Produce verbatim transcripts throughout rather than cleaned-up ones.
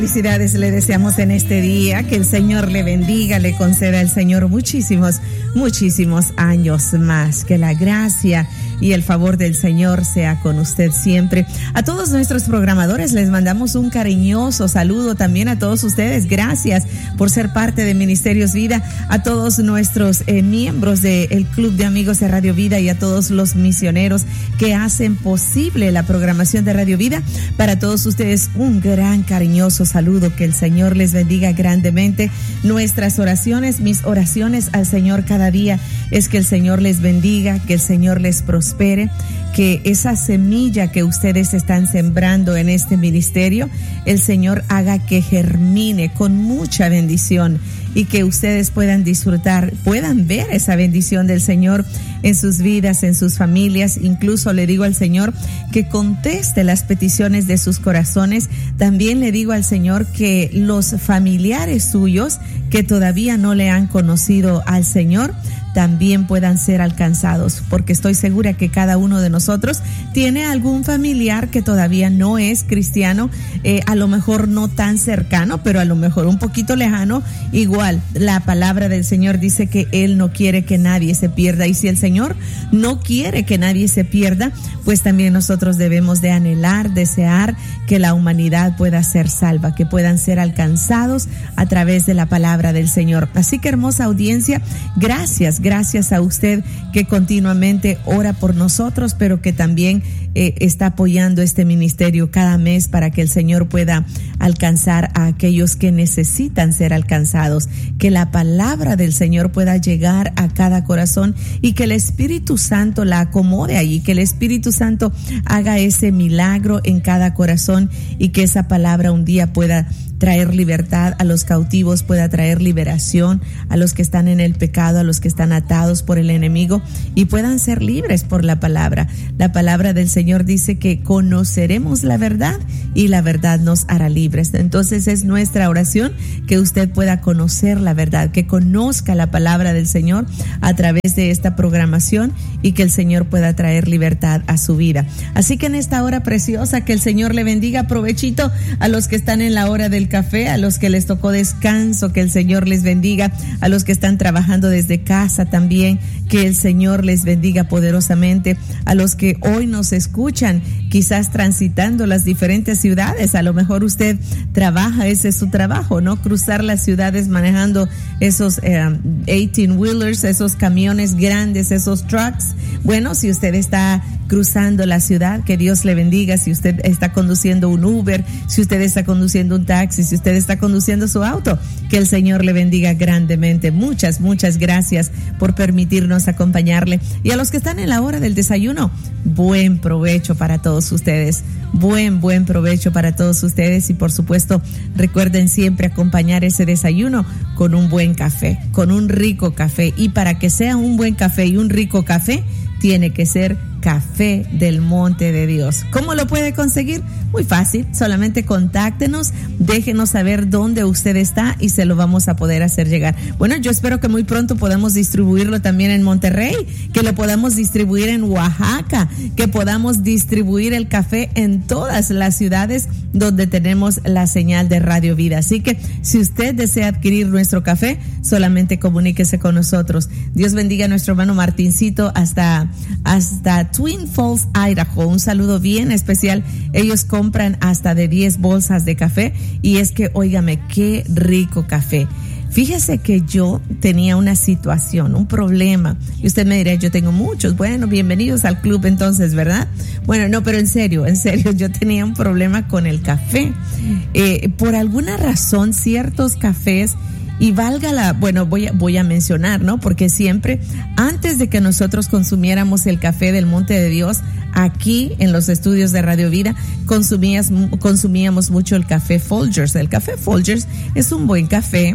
Felicidades le deseamos en este día, que el Señor le bendiga, le conceda el Señor muchísimos, muchísimos años más, que la gracia y el favor del Señor sea con usted siempre. A todos nuestros programadores les mandamos un cariñoso saludo, también a todos ustedes, gracias por ser parte de Ministerios Vida, a todos nuestros eh, miembros del Club de Amigos de Radio Vida y a todos los misioneros que hacen posible la programación de Radio Vida. Para todos ustedes un gran cariñoso saludo, que el Señor les bendiga grandemente. Nuestras oraciones, mis oraciones al Señor cada día es que el Señor les bendiga, que el Señor les prospere, que esa semilla que ustedes están sembrando en este ministerio, el Señor haga que germine con mucha bendición y que ustedes puedan disfrutar, puedan ver esa bendición del Señor en sus vidas, en sus familias. Incluso le digo al Señor que conteste las peticiones de sus corazones. También le digo al Señor que los familiares suyos que todavía no le han conocido al Señor también puedan ser alcanzados, porque estoy segura que cada uno de nosotros tiene algún familiar que todavía no es cristiano, eh, a lo mejor no tan cercano, pero a lo mejor un poquito lejano. Igual, la palabra del Señor dice que Él no quiere que nadie se pierda, y si el Señor no quiere que nadie se pierda, pues también nosotros debemos de anhelar, desear que la humanidad pueda ser salva, que puedan ser alcanzados a través de la palabra del Señor. Así que, hermosa audiencia, gracias Gracias a usted que continuamente ora por nosotros, pero que también eh, está apoyando este ministerio cada mes para que el Señor pueda alcanzar a aquellos que necesitan ser alcanzados, que la palabra del Señor pueda llegar a cada corazón y que el Espíritu Santo la acomode allí, que el Espíritu Santo haga ese milagro en cada corazón y que esa palabra un día pueda traer libertad a los cautivos, pueda traer liberación a los que están en el pecado, a los que están atados por el enemigo, y puedan ser libres por la palabra. La palabra del Señor dice que conoceremos la verdad y la verdad nos hará libres. Entonces es nuestra oración que usted pueda conocer la verdad, que conozca la palabra del Señor a través de esta programación y que el Señor pueda traer libertad a su vida. Así que en esta hora preciosa, que el Señor le bendiga. Provechito a los que están en la hora del café, a los que les tocó descanso, que el Señor les bendiga, a los que están trabajando desde casa también, que el Señor les bendiga poderosamente, a los que hoy nos escuchan, quizás transitando las diferentes ciudades. A lo mejor usted trabaja, ese es su trabajo, ¿no? Cruzar las ciudades manejando esos eh, eighteen wheelers, esos camiones grandes, esos trucks. Bueno, si usted está cruzando la ciudad, que Dios le bendiga. Si usted está conduciendo un Uber, si usted está conduciendo un taxi, si usted está conduciendo su auto, que el Señor le bendiga grandemente. Muchas, muchas gracias por permitirnos acompañarle. Y a los que están en la hora del desayuno, buen provecho para todos ustedes. Buen, buen provecho para todos ustedes. Y por supuesto, recuerden siempre acompañar ese desayuno con un buen café, con un rico café. Y para que sea un buen café y un rico café, tiene que ser Café del Monte de Dios. ¿Cómo lo puede conseguir? Muy fácil, solamente contáctenos, déjenos saber dónde usted está y se lo vamos a poder hacer llegar. Bueno, yo espero que muy pronto podamos distribuirlo también en Monterrey, que lo podamos distribuir en Oaxaca, que podamos distribuir el café en todas las ciudades donde tenemos la señal de Radio Vida. Así que si usted desea adquirir nuestro café, solamente comuníquese con nosotros. Dios bendiga a nuestro hermano Martincito hasta, hasta Twin Falls, Idaho. Un saludo bien especial. Ellos compran hasta de diez bolsas de café y es que, óigame, qué rico café. Fíjese que yo tenía una situación, un problema, y usted me dirá, yo tengo muchos. Bueno, bienvenidos al club entonces, ¿verdad? Bueno, no, pero en serio, en serio, yo tenía un problema con el café. Eh, por alguna razón, ciertos cafés, y valga la, bueno, voy a, voy a mencionar, ¿no? Porque siempre, antes de que nosotros consumiéramos el café del Monte de Dios, aquí en los estudios de Radio Vida, consumías, consumíamos mucho el café Folgers. El café Folgers es un buen café,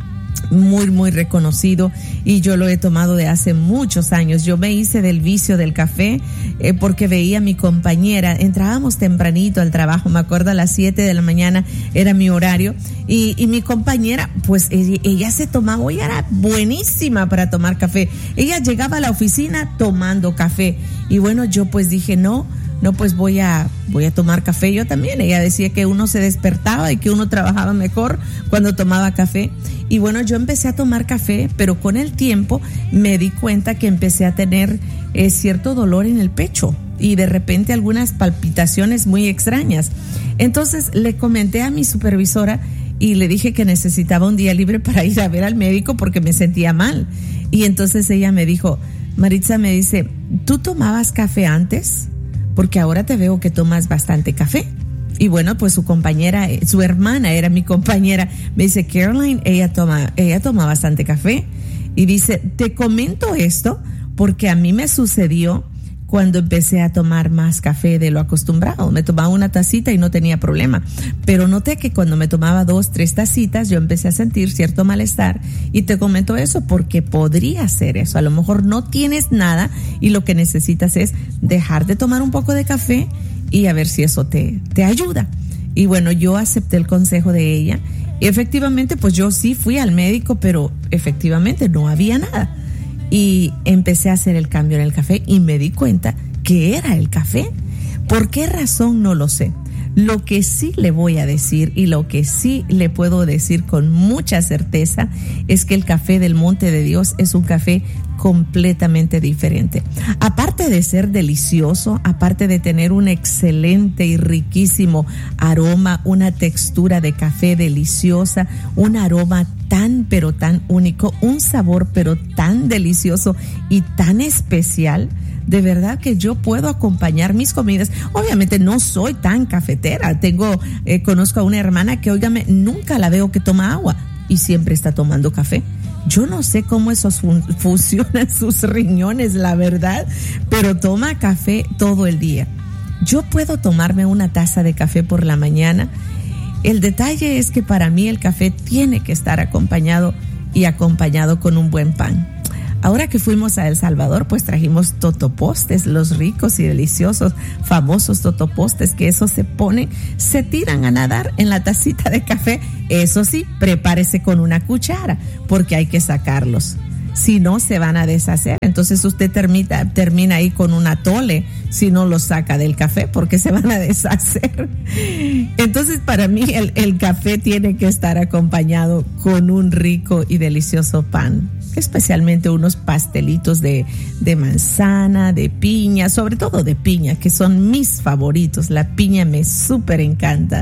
muy, muy reconocido, y yo lo he tomado de hace muchos años. Yo me hice del vicio del café eh, porque veía a mi compañera, entrábamos tempranito al trabajo, me acuerdo a las siete de la mañana era mi horario, y, y mi compañera, pues ella, ella se tomaba, ella era buenísima para tomar café, ella llegaba a la oficina tomando café, y bueno, yo pues dije, no, no, pues voy a, voy a tomar café yo también. Ella decía que uno se despertaba y que uno trabajaba mejor cuando tomaba café. Y bueno, yo empecé a tomar café, pero con el tiempo me di cuenta que empecé a tener eh, cierto dolor en el pecho y de repente algunas palpitaciones muy extrañas. Entonces le comenté a mi supervisora y le dije que necesitaba un día libre para ir a ver al médico porque me sentía mal. Y entonces ella me dijo, Maritza, me dice, ¿tú tomabas café antes? Porque ahora te veo que tomas bastante café. Y bueno, pues su compañera, su hermana era mi compañera, me dice, Caroline, ella toma, ella toma bastante café. Y dice, te comento esto porque a mí me sucedió cuando empecé a tomar más café de lo acostumbrado. Me tomaba una tacita y no tenía problema. Pero noté que cuando me tomaba dos, tres tacitas, yo empecé a sentir cierto malestar. Y te comento eso porque podría ser eso. A lo mejor no tienes nada y lo que necesitas es dejar de tomar un poco de café y a ver si eso te, te ayuda. Y bueno, yo acepté el consejo de ella. Y efectivamente, pues yo sí fui al médico, pero efectivamente no había nada. Y empecé a hacer el cambio en el café y me di cuenta que era el café. ¿Por qué razón? No lo sé. Lo que sí le voy a decir y lo que sí le puedo decir con mucha certeza es que el café del Monte de Dios es un café completamente diferente. Aparte de ser delicioso, aparte de tener un excelente y riquísimo aroma, una textura de café deliciosa, un aroma tan pero tan único, un sabor pero tan delicioso y tan especial, de verdad que yo puedo acompañar mis comidas. Obviamente no soy tan cafetera, tengo, eh, conozco a una hermana que, óigame, nunca la veo que toma agua y siempre está tomando café. Yo no sé cómo esos fun- funcionan sus riñones, la verdad, pero toma café todo el día. Yo puedo tomarme una taza de café por la mañana. El detalle es que para mí el café tiene que estar acompañado y acompañado con un buen pan. Ahora que fuimos a El Salvador, pues trajimos totopostes, los ricos y deliciosos, famosos totopostes, que eso se pone, se tiran a nadar en la tacita de café. Eso sí, prepárese con una cuchara, porque hay que sacarlos. Si no, se van a deshacer. Entonces usted termina, termina ahí con un atole si no los saca del café, porque se van a deshacer. Entonces, para mí, el, el café tiene que estar acompañado con un rico y delicioso pan. Especialmente unos pastelitos de, de manzana, de piña, sobre todo de piña, que son mis favoritos. La piña me súper encanta.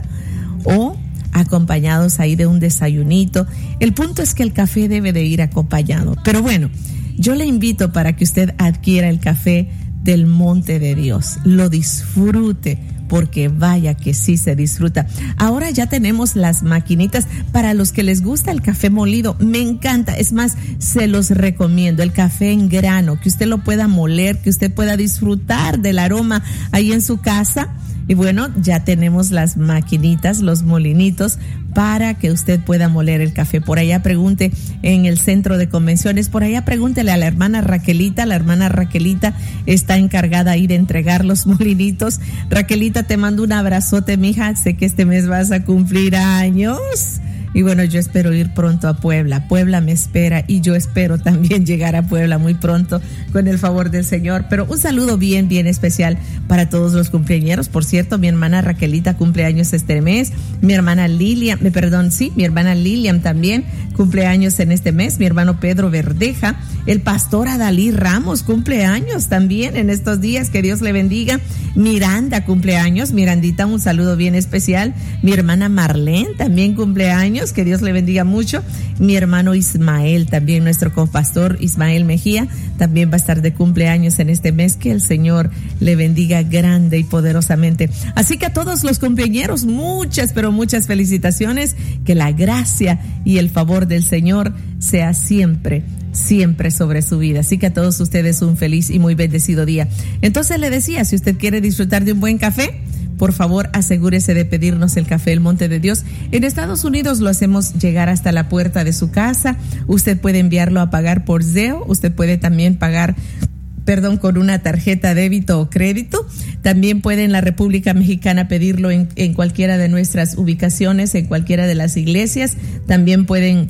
O acompañados ahí de un desayunito. El punto es que el café debe de ir acompañado. Pero bueno, yo le invito para que usted adquiera el café del Monte de Dios. Lo disfrute, porque vaya que sí se disfruta. Ahora ya tenemos las maquinitas para los que les gusta el café molido. Me encanta, es más, se los recomiendo. El café en grano, que usted lo pueda moler, que usted pueda disfrutar del aroma ahí en su casa. Y bueno, ya tenemos las maquinitas, los molinitos, para que usted pueda moler el café. Por allá pregunte en el centro de convenciones, por allá pregúntele a la hermana Raquelita. La hermana Raquelita está encargada ahí de entregar los molinitos. Raquelita, te mando un abrazote, mija. Sé que este mes vas a cumplir años. Y bueno, yo espero ir pronto a Puebla. Puebla me espera y yo espero también llegar a Puebla muy pronto con el favor del Señor. Pero un saludo bien, bien especial para todos los cumpleañeros. Por cierto, mi hermana Raquelita cumple años este mes. Mi hermana Lilian, me perdón, sí, mi hermana Lilian también cumple años en este mes. Mi hermano Pedro Verdeja. El pastor Adalí Ramos cumple años también en estos días. Que Dios le bendiga. Miranda cumple años. Mirandita, un saludo bien especial. Mi hermana Marlene también cumple años. Que Dios le bendiga mucho. Mi hermano Ismael, también nuestro copastor Ismael Mejía, también va a estar de cumpleaños en este mes. Que el Señor le bendiga grande y poderosamente. Así que a todos los cumpleañeros, muchas, pero muchas felicitaciones. Que la gracia y el favor del Señor sea siempre, siempre sobre su vida. Así que a todos ustedes un feliz y muy bendecido día. Entonces le decía, si usted quiere disfrutar de un buen café, por favor, asegúrese de pedirnos el café El Monte de Dios. En Estados Unidos lo hacemos llegar hasta la puerta de su casa. Usted puede enviarlo a pagar por Zelle. Usted puede también pagar, perdón, con una tarjeta débito o crédito. También puede en la República Mexicana pedirlo en, en cualquiera de nuestras ubicaciones, en cualquiera de las iglesias. También pueden...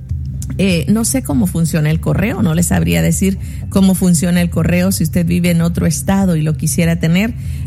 Eh, no sé cómo funciona el correo, no les sabría decir cómo funciona el correo si usted vive en otro estado y lo quisiera tener.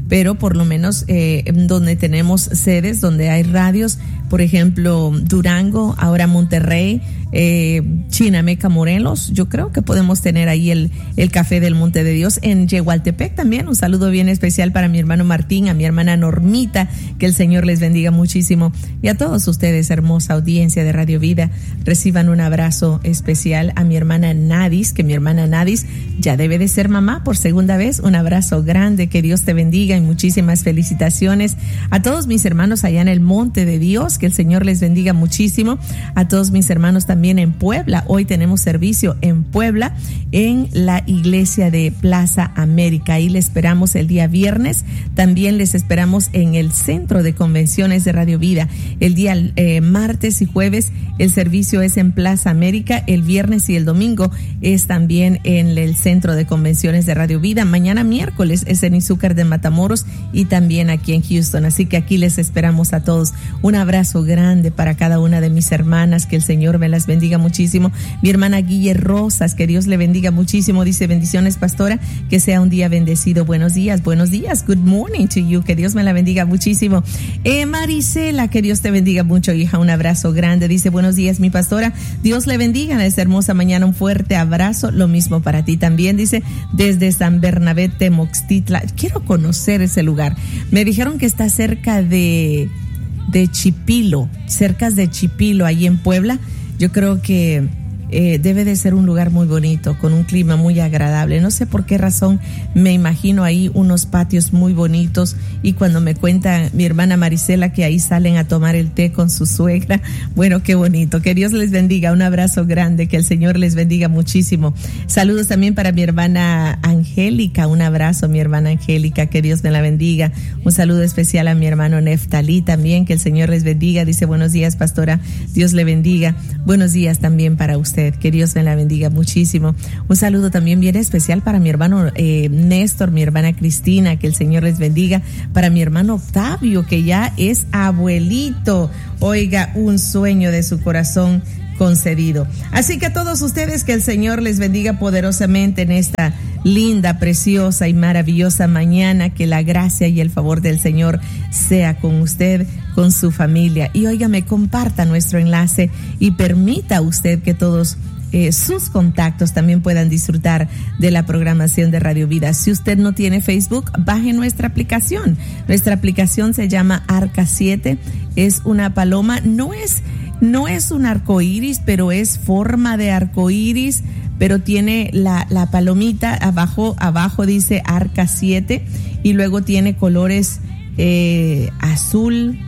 pero por lo menos eh, donde tenemos sedes, donde hay radios, por ejemplo, Durango, ahora Monterrey, eh, Chinameca, Morelos, yo creo que podemos tener ahí el, el Café del Monte de Dios. En Yehualtepec también, un saludo bien especial para mi hermano Martín, a mi hermana Normita, que el Señor les bendiga muchísimo, y a todos ustedes, hermosa audiencia de Radio Vida. Reciban un abrazo especial a mi hermana Nadis, que mi hermana Nadis ya debe de ser mamá por segunda vez. Un abrazo grande, que Dios te bendiga y muchísimas felicitaciones a todos mis hermanos allá en el Monte de Dios, que el Señor les bendiga muchísimo. A todos mis hermanos también en Puebla, hoy tenemos servicio en Puebla, en la iglesia de Plaza América. Ahí les esperamos el día viernes. También les esperamos en el Centro de Convenciones de Radio Vida. El día eh, martes y jueves el servicio es en Plaza América. El viernes y el domingo es también en el Centro de Convenciones de Radio Vida. Mañana miércoles es en Izúcar de Matamoros y también aquí en Houston. Así que aquí les esperamos a todos. Un abrazo grande para cada una de mis hermanas. Que el Señor me las bendiga muchísimo. Mi hermana Guille Rosas, que Dios le bendiga muchísimo. Dice: bendiciones, pastora, que sea un día bendecido. Buenos días, buenos días. Good morning to you. Que Dios me la bendiga muchísimo. Eh, Marisela, que Dios te bendiga mucho, hija. Un abrazo grande. Dice: buenos días, mi pastora. Dios le bendiga en esta hermosa mañana. Un fuerte abrazo. Lo mismo para ti también. Dice: desde San Bernabé, Temoxtitla. Quiero conocer ese lugar. Me dijeron que está cerca de, de Chipilo, cerca de Chipilo, ahí en Puebla. Yo creo que eh, debe de ser un lugar muy bonito, con un clima muy agradable. No sé por qué razón me imagino ahí unos patios muy bonitos, y cuando me cuenta mi hermana Marisela que ahí salen a tomar el té con su suegra, bueno, qué bonito. Que Dios les bendiga. Un abrazo grande, que el Señor les bendiga muchísimo. Saludos también para mi hermana Angélica. Un abrazo, mi hermana Angélica, que Dios me la bendiga. Un saludo especial a mi hermano Neftalí también, que el Señor les bendiga. Dice: buenos días, pastora, Dios le bendiga. Buenos días también para usted, que Dios me la bendiga muchísimo. Un saludo también bien especial para mi hermano eh, Néstor, mi hermana Cristina, que el Señor les bendiga. Para mi hermano Octavio, que ya es abuelito. Oiga, un sueño de su corazón concedido. Así que a todos ustedes, que el Señor les bendiga poderosamente en esta linda, preciosa y maravillosa mañana. Que la gracia y el favor del Señor sea con usted, con su familia. Y óigame, comparta nuestro enlace y permita usted que todos Eh, sus contactos también puedan disfrutar de la programación de Radio Vida. Si usted no tiene Facebook, baje nuestra aplicación. Nuestra aplicación se llama Arca siete. Es una paloma, no es, no es un arco iris, pero es forma de arco iris, pero tiene la, la palomita abajo, abajo dice Arca siete, y luego tiene colores eh, azul,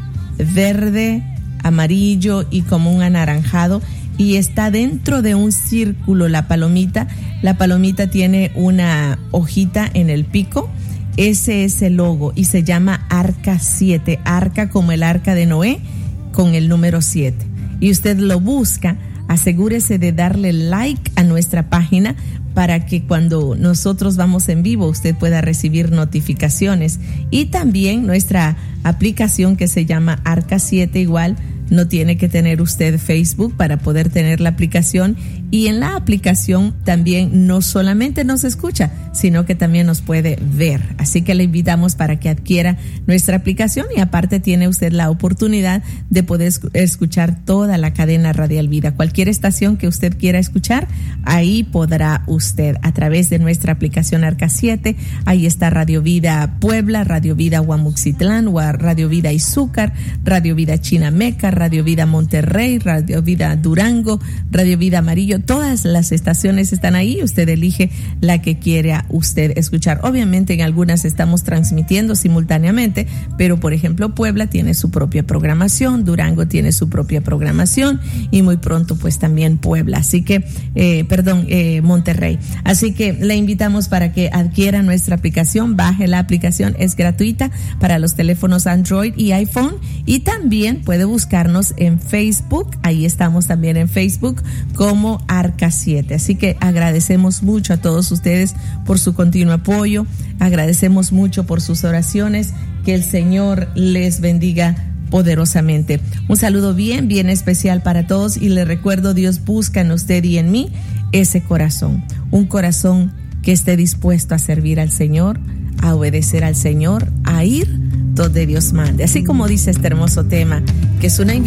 verde, amarillo y como un anaranjado. Y está dentro de un círculo la palomita. La palomita tiene una hojita en el pico. Ese es el logo y se llama Arca siete. Arca como el arca de Noé, con el número siete. Y usted lo busca. Asegúrese de darle like a nuestra página para que cuando nosotros vamos en vivo usted pueda recibir notificaciones. Y también nuestra aplicación, que se llama Arca siete, igual. No tiene que tener usted Facebook para poder tener la aplicación, y en la aplicación también no solamente nos escucha, sino que también nos puede ver. Así que le invitamos para que adquiera nuestra aplicación, y aparte tiene usted la oportunidad de poder escuchar toda la cadena Radial Vida. Cualquier estación que usted quiera escuchar, ahí podrá usted a través de nuestra aplicación Arca siete. Ahí está Radio Vida Puebla, Radio Vida Guamuxitlán, Radio Vida Izúcar, Radio Vida Chinameca, Radio Vida Monterrey, Radio Vida Durango, Radio Vida Amarillo. Todas las estaciones están ahí. Usted elige la que quiera usted escuchar. Obviamente en algunas estamos transmitiendo simultáneamente, pero por ejemplo Puebla tiene su propia programación, Durango tiene su propia programación, y muy pronto pues también Puebla. Así que, eh, perdón, eh, Monterrey. Así que le invitamos para que adquiera nuestra aplicación, baje la aplicación, es gratuita para los teléfonos Android y iPhone, y también puede buscarnos en Facebook. Ahí estamos también en Facebook como Arca siete. Así que agradecemos mucho a todos ustedes por su continuo apoyo, agradecemos mucho por sus oraciones. Que el Señor les bendiga poderosamente. Un saludo bien, bien especial para todos, y les recuerdo, Dios busca en usted y en mí ese corazón, un corazón que esté dispuesto a servir al Señor, a obedecer al Señor, a ir donde Dios mande. Así como dice este hermoso tema, que es una invitación